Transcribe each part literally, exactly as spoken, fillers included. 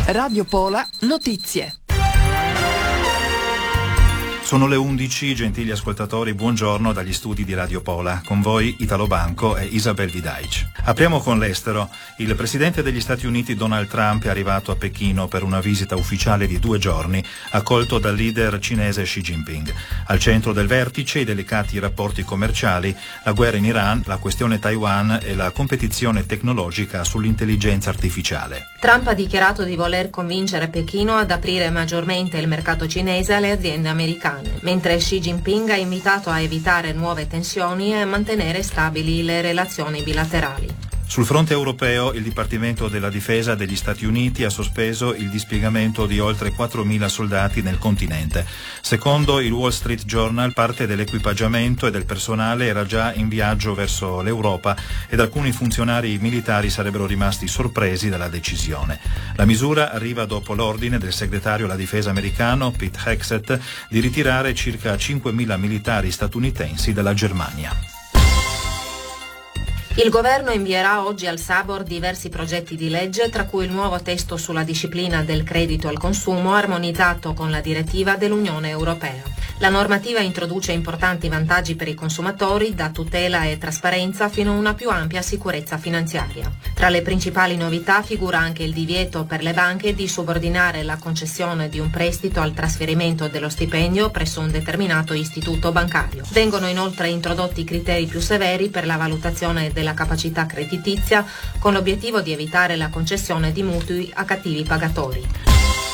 Radio Pola Notizie. Sono le undici, gentili ascoltatori, buongiorno dagli studi di Radio Pola. Con voi Italo Banco e Isabel Vidaic. Apriamo con l'estero. Il presidente degli Stati Uniti Donald Trump è arrivato a Pechino per una visita ufficiale di due giorni, accolto dal leader cinese Xi Jinping. Al centro del vertice i delicati rapporti commerciali, la guerra in Iran, la questione Taiwan e la competizione tecnologica sull'intelligenza artificiale. Trump ha dichiarato di voler convincere Pechino ad aprire maggiormente il mercato cinese alle aziende americane, mentre Xi Jinping ha invitato a evitare nuove tensioni e a mantenere stabili le relazioni bilaterali. Sul fronte europeo, il Dipartimento della Difesa degli Stati Uniti ha sospeso il dispiegamento di oltre quattromila soldati nel continente. Secondo il Wall Street Journal, parte dell'equipaggiamento e del personale era già in viaggio verso l'Europa ed alcuni funzionari militari sarebbero rimasti sorpresi dalla decisione. La misura arriva dopo l'ordine del segretario alla difesa americano Pete Hegseth di ritirare circa cinquemila militari statunitensi dalla Germania. Il governo invierà oggi al Sabor diversi progetti di legge, tra cui il nuovo testo sulla disciplina del credito al consumo armonizzato con la direttiva dell'Unione Europea. La normativa introduce importanti vantaggi per i consumatori, da tutela e trasparenza fino a una più ampia sicurezza finanziaria. Tra le principali novità figura anche il divieto per le banche di subordinare la concessione di un prestito al trasferimento dello stipendio presso un determinato istituto bancario. Vengono inoltre introdotti criteri più severi per la valutazione della capacità creditizia, con l'obiettivo di evitare la concessione di mutui a cattivi pagatori.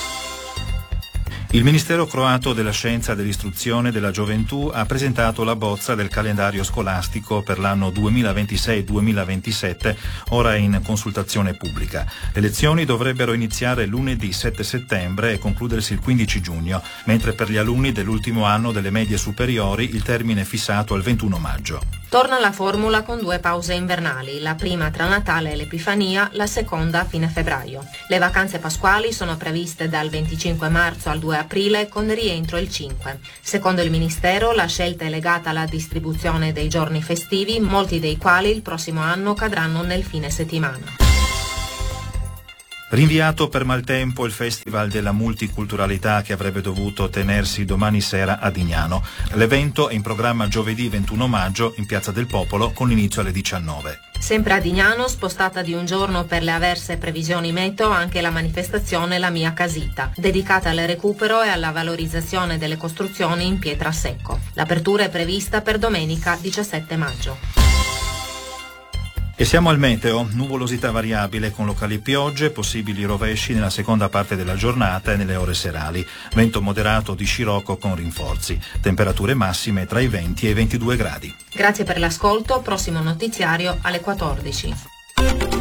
Il Ministero croato della Scienza, dell'Istruzione e della Gioventù ha presentato la bozza del calendario scolastico per l'anno duemilaventisei duemilaventisette, ora in consultazione pubblica. Le lezioni dovrebbero iniziare lunedì sette settembre e concludersi il quindici giugno, mentre per gli alunni dell'ultimo anno delle medie superiori il termine è fissato al ventuno maggio. Torna la formula con due pause invernali, la prima tra Natale e l'Epifania, la seconda a fine febbraio. Le vacanze pasquali sono previste dal venticinque marzo al due aprile con rientro il cinque. Secondo il Ministero la scelta è legata alla distribuzione dei giorni festivi, molti dei quali il prossimo anno cadranno nel fine settimana. Rinviato per maltempo il Festival della Multiculturalità che avrebbe dovuto tenersi domani sera a Dignano. L'evento è in programma giovedì ventuno maggio in Piazza del Popolo con inizio alle diciannove. Sempre a Dignano, spostata di un giorno per le avverse previsioni meteo, anche la manifestazione La mia casita, dedicata al recupero e alla valorizzazione delle costruzioni in pietra a secco. L'apertura è prevista per domenica diciassette maggio. E siamo al meteo, nuvolosità variabile con locali piogge, possibili rovesci nella seconda parte della giornata e nelle ore serali. Vento moderato di scirocco con rinforzi. Temperature massime tra i venti e i ventidue gradi. Grazie per l'ascolto, prossimo notiziario alle quattordici.